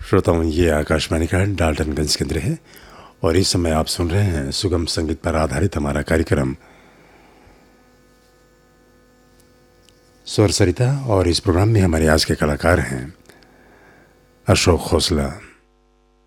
श्रोताओं, ये आकाशवाणी का डाल्टनगंज केंद्र है और इस समय आप सुन रहे हैं सुगम संगीत पर आधारित हमारा कार्यक्रम स्वर सरिता। और इस प्रोग्राम में हमारे आज के कलाकार हैं अशोक खोसला,